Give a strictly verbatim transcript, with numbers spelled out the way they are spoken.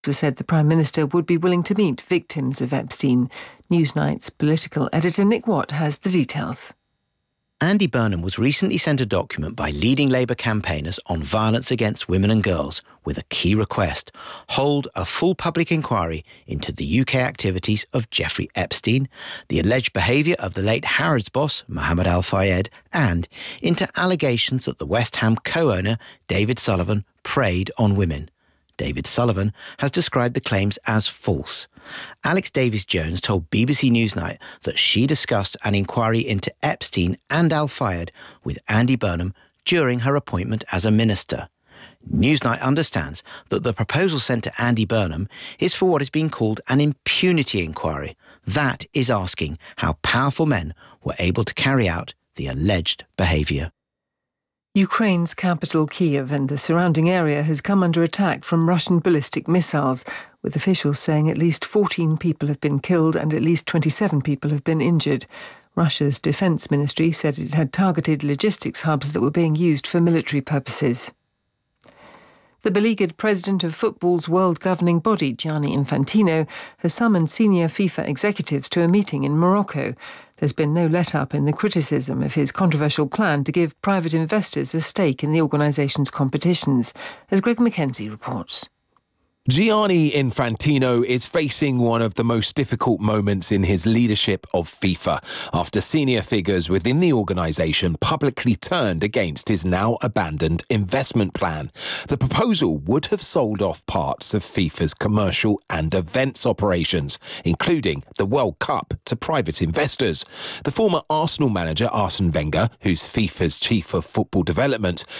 said the Prime Minister would be willing to meet victims of Epstein. Newsnight's political editor Nick Watt has the details. Andy Burnham was recently sent a document by leading Labour campaigners on violence against women and girls with a key request: hold a full public inquiry into the U K activities of Jeffrey Epstein, the alleged behaviour of the late Harrods boss Mohammed Al Fayed, and into allegations that the West Ham co-owner David Sullivan preyed on women. David Sullivan has described the claims as false. Alex Davies-Jones told B B C Newsnight that she discussed an inquiry into Epstein and Al Fayed with Andy Burnham during her appointment as a minister. Newsnight understands that the proposal sent to Andy Burnham is for what is being called an impunity inquiry. That is asking how powerful men were able to carry out the alleged behaviour. Ukraine's capital, Kyiv, and the surrounding area has come under attack from Russian ballistic missiles, with officials saying at least fourteen people have been killed and at least twenty-seven people have been injured. Russia's defence ministry said it had targeted logistics hubs that were being used for military purposes. The beleaguered president of football's world governing body, Gianni Infantino, has summoned senior FIFA executives to a meeting in Morocco. There's been no let-up in the criticism of his controversial plan to give private investors a stake in the organisation's competitions, as Greg Mackenzie reports. Gianni Infantino is facing one of the most difficult moments in his leadership of FIFA after senior figures within the organisation publicly turned against his now abandoned investment plan. The proposal would have sold off parts of FIFA's commercial and events operations, including the World Cup, to private investors. The former Arsenal manager Arsene Wenger, who's FIFA's chief of football development,